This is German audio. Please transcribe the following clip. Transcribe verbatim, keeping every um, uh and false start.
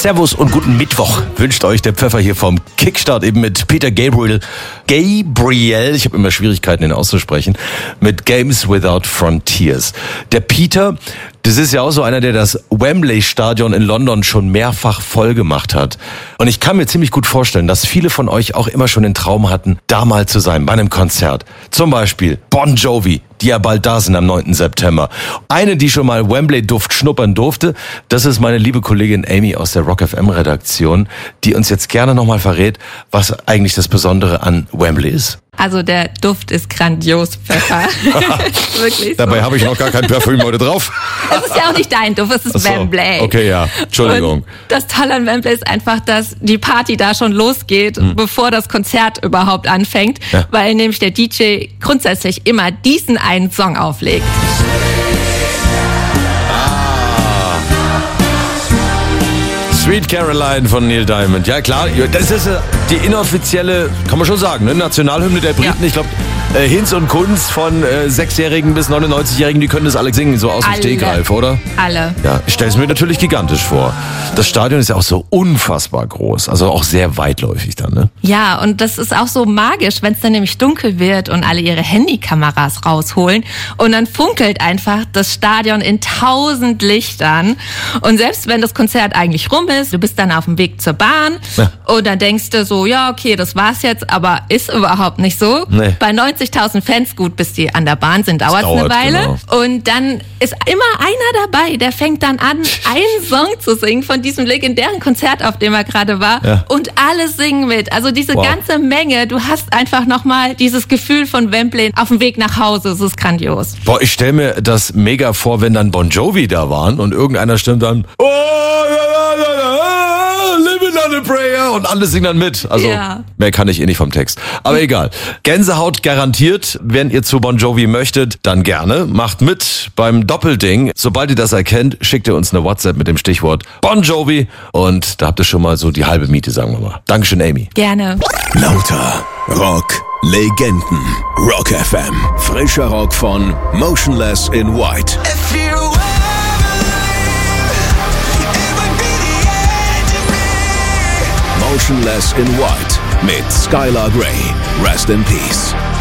Servus und guten Mittwoch wünscht euch der Pfeffer hier vom Kickstart, eben mit Peter Gabriel. Gabriel, ich habe immer Schwierigkeiten, ihn auszusprechen, mit Games Without Frontiers. Der Peter, das ist ja auch so einer, der das Wembley-Stadion in London schon mehrfach voll gemacht hat. Und ich kann mir ziemlich gut vorstellen, dass viele von euch auch immer schon den Traum hatten, da mal zu sein, bei einem Konzert. Zum Beispiel Bon Jovi, die ja bald da sind am neunten September. Eine, die schon mal Wembley-Duft schnuppern durfte, das ist meine liebe Kollegin Amy aus der Rock F M-Redaktion, die uns jetzt gerne nochmal verrät, was eigentlich das Besondere an Wembley ist. Also der Duft ist grandios, Pfeffer. Wirklich so. Dabei habe ich noch gar kein Parfüm heute drauf. Es ist ja auch nicht dein Duft, es ist so, Wembley. Okay, ja, Entschuldigung. Und das Tolle an Wembley ist einfach, dass die Party da schon losgeht, hm. bevor das Konzert überhaupt anfängt, ja. weil nämlich der D J grundsätzlich immer diesen einen Song auflegt. Sweet Caroline von Neil Diamond. Ja klar, das ist die inoffizielle, kann man schon sagen, ne? Nationalhymne der Briten. Ja. Ich glaube, äh, Hinz und Kunz von äh, sechsjährigen bis neunundneunzigjährigen, die können das alle singen, so aus dem Stegreif, oder? Alle. Ja, ich stelle es mir natürlich gigantisch vor. Das Stadion ist ja auch so unfassbar groß, also auch sehr weitläufig dann, ne? Ja, und das ist auch so magisch, wenn es dann nämlich dunkel wird und alle ihre Handykameras rausholen und dann funkelt einfach das Stadion in tausend Lichtern. Und selbst wenn das Konzert eigentlich rum ist, du bist dann auf dem Weg zur Bahn ja. und dann denkst du so, ja, okay, das war's jetzt, aber ist überhaupt nicht so. Nee. Bei neunzigtausend Fans, gut, bis die an der Bahn sind, dauert es eine Weile. Genau. Und dann ist immer einer dabei, der fängt dann an, einen Song zu singen von diesem legendären Konzert, auf dem er gerade war. Ja. Und alle singen mit. Also diese wow. ganze Menge, du hast einfach nochmal dieses Gefühl von Wembley auf dem Weg nach Hause. Es ist grandios. Boah, ich stelle mir das mega vor, wenn dann Bon Jovi da waren und irgendeiner stimmt dann, oh, Living on a Prayer und alle singen dann mit. Also ja. mehr kann ich eh nicht vom Text. Aber egal. Gänsehaut garantiert. Wenn ihr zu Bon Jovi möchtet, dann gerne. Macht mit beim Doppelding. Sobald ihr das erkennt, schickt ihr uns eine WhatsApp mit dem Stichwort Bon Jovi und da habt ihr schon mal so die halbe Miete, sagen wir mal. Dankeschön, Amy. Gerne. Lauter Rock Legenden. Rock F M. Frischer Rock von Motionless in White. Motionless in White mit Skylar Grey. Rest in Peace.